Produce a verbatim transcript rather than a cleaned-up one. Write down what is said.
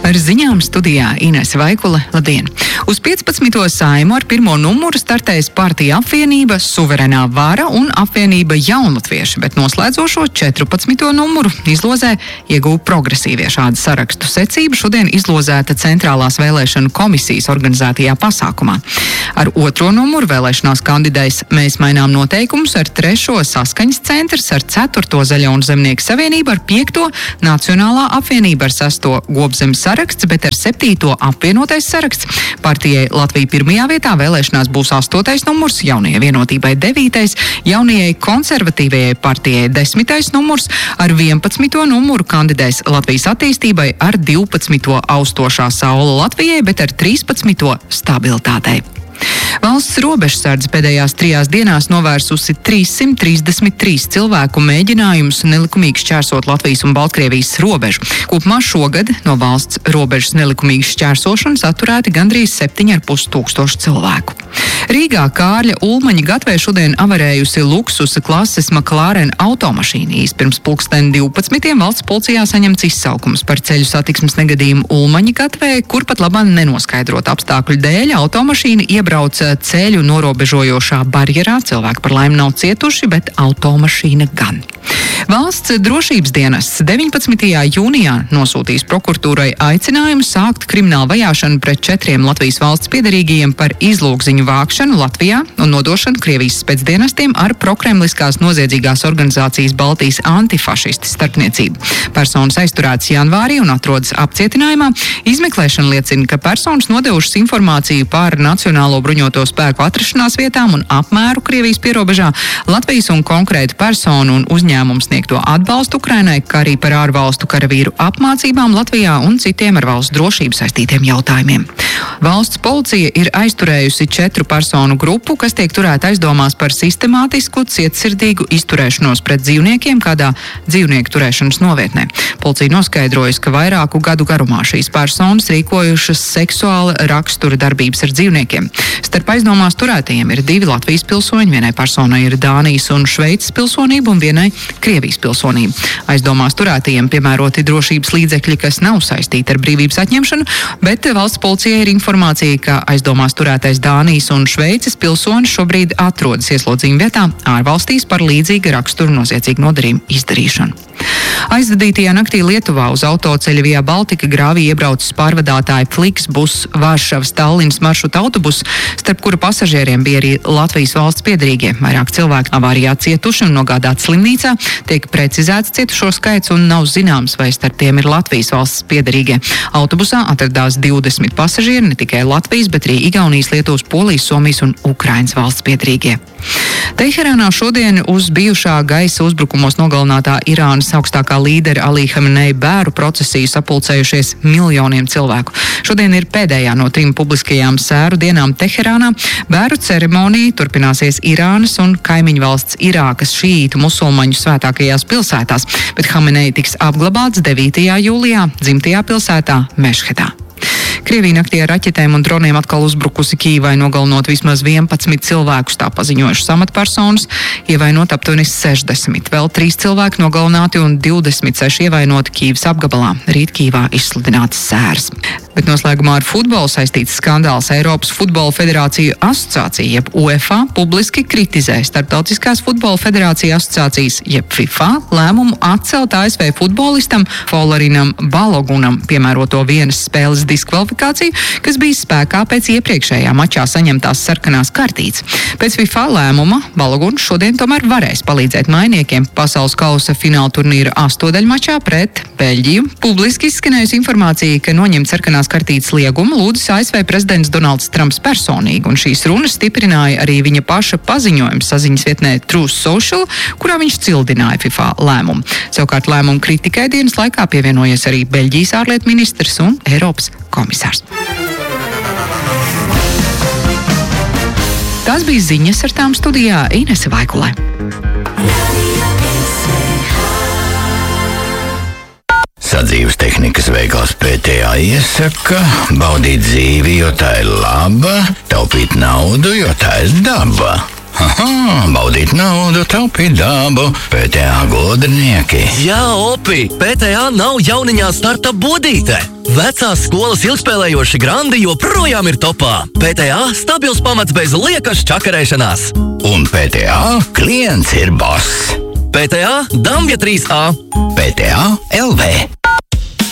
Ar ziņām studijā Inese Vaikule. Labdien! Uz piecpadsmito Saimu ar pirmo numuru startēs partija apvienība, Suverenā vara un apvienība Jaunlatvieši, bet noslēdzošo četrpadsmito numuru izlozē ieguva progresīvie. Šāda sarakstu secība šodien izlozēta Centrālās vēlēšanu komisijas organizētajā pasākumā. Ar otro numuru vēlēšanās kandidēs Mēs mainām noteikumus, ar trešo Saskaņas centrs, ar ceturto Zaļo un Zemnieku savienību, ar piekto Nacionālā apvienība, ar sesto Gobzemes saraksts, bet ar septīto apvienotais saraksts. Partijai Latvija pirmajā vietā vēlēšanās būs astotais numurs, Jaunajai vienotībai devītais, Jaunajai konservatīvajai partijai desmitais numurs, ar vienpadsmito numuru kandidēs Latvijas attīstībai, ar divpadsmito austošā saule Latvijai, bet ar trīspadsmito stabilitātei. Valsts robežsardze pēdējās trijās dienās novērsusi trīssimt trīsdesmit trīs cilvēku mēģinājumus nelikumīgi šķērsot Latvijas un Baltkrievijas robežu. Kopumā šogad no valsts robežas nelikumīgas šķērsošanas atturēti gandrīz septiņi ar pus tūkstoši cilvēku. Rīgā Kārļa Ulmaņa gatvē šodien avarējusi luksusa klases McLaren automašīna. Īsti pirms pulksten divpadsmitiem valsts policijā saņemts izsaukums par ceļu satiksmes negadījumu Ulmaņa gatvē, kur pat labāk nenoskaidrot apstākļu dēļ automašīna iebrauca ceļu norobežojošā barjerā. Cilvēki par laimi nav cietuši, bet automašīna gan. Valsts drošības dienests deviņpadsmitajā jūnijā nosūtīs prokuratūrai aicinājumu sākt kriminālu vajāšanu pret četriem Latvijas valsts piederīgajiem par izlūgziņu vākšanu Latvijā un nodošanu Krievijas spēcdienestiem ar prokremliskās noziedzīgās organizācijas Baltijas antifašisti starpniecību. Personas aizturētas janvārī un atrodas apcietinājumā. Izmeklēšana liecina, ka personas nodevušas informāciju par Nacionālo bruņoto spēku atrašanās vietām un apmēru Krievijas pierobežā, Latvijas un konkrētu personu un uzņēmumu sniegto atbalstu Ukrainai, kā arī par ārvalstu karavīru apmācībām Latvijā un citiem ar valsts drošību saistītiem jautājumiem. Valsts policija ir aizturējusi četru personu grupu, kas tiek turēta aizdomās par sistemātisku, cietsirdīgu izturēšanos pret dzīvniekiem kādā dzīvnieku turēšanas novietnē. Policija noskaidrojusi, ka vairāku gadu garumā šīs personas rīkojušas seksuāla rakstura darbības ar dzīvniekiem. Starp aizdomās turētajiem ir divi Latvijas pilsoņi, vienai personai ir Dānijas un Šveices pilsonība un vienai Krievijas pilsonība. Aizdomās turētajiem piemēroti drošības līdzekļi, kas nav saistīti ar brīvības atņemšanu, bet valsts policijai ir informācija, ka aizdomās turētais Dānijas un Šveices pilsonis šobrīd atrodas ieslodzījuma vietā ārvalstīs par līdzīga rakstura noziedzīgu nodarījumu izdarīšanu. Aizvadītajā naktī Lietuvā uz autoceļa Via Baltica grāvī iebraucis pārvadātāja Flixbus Varšavas Tallinas maršruta autobus, starp kura pasažieriem bija arī Latvijas valsts piederīgie. Vairāk cilvēki avārijā cietuši un nogādāti slimnīcā. Tiek precizēts cietušo skaits un nav zināms, vai starp tiem ir Latvijas valsts piederīgie. Autobusā atradās divdesmit pasažieri, ne tikai Latvijas, bet arī Igaunijas, Lietuvas, Polijas, Somijas un Ukrainas valsts piederīgie. Teherānā šodien uz bijušā gaisa uzbrukumos nogalinātā Irānas augstākā līdera Alī Hamenei bēru procesiju sapulcējušies miljoniem cilvēku. Šodien ir pēdējā no trim publiskajām sēru dienām Teherānā. Bēru ceremonija turpināsies Irānas un kaimiņu valsts Irākas šīītu musulmaņu svētākajās pilsētās, bet Hamenei tiks apglabāts devītajā jūlijā dzimtajā pilsētā Mešhetā. Krievija naktī ar raķetēm un droniem atkal uzbrukusi Kīvai, nogalinot vismaz vienpadsmit cilvēkus, tā paziņojušas amatpersonas, ievainot aptuveni sešdesmit. Vēl trīs cilvēki nogalināti un divdesmit seši ievainoti Kīvas apgabalā. Rīt Kīvā izsludinātas sēras. Bet noslēgumā ar futbolu saistīts skandāls. Eiropas futbola federāciju asociācija, jeb UEFA, publiski kritizē Starptautiskās futbola federācija asociācijas, jeb FIFA, lēmumu atcelt A S V futbolistam Folarinam Balogunam piemēroto vienas spēles diskvalifikāciju, kas bija spēkā pēc iepriekšējā mačā saņemtās sarkanās kartītes. Pēc FIFA lēmuma Baloguns šodien tomēr varēs palīdzēt mainiekiem pasaules kausa fināla turnīra astodaļmačā pret Beļģiju. Publiski izskanējusi informācija, ka noņemt sarkanās kartītes liegumu lūdzis A S V prezidents Donalds Trumps personīgi, un šīs runas stiprināja arī viņa paša paziņojums saziņas vietnē Truth Social, kurā viņš cildināja FIFA lēmumu. Savukārt lēmumu kritikai dienas laikā pievienojies arī Beļģijas ārlietu ministrs un Eiropas komisārs. Tās bija ziņas, ar tām studijā Inese Vaikule. Sadzīves tehnikas veikals P T A iesaka baudīt dzīvi, jo tā ir laba, taupīt naudu, jo tā ir daba. Aha, baudīt naudu, taupīt dabu, P T A godrnieki. Jā, Opi, P T A nav jauniņā starta bodīte. Vecās skolas ilgspēlējoši grandi joprojām ir topā. P T A stabils pamats bez liekas čakarēšanās. Un P T A klients ir boss. P T A Dambja trīs A. P T A L V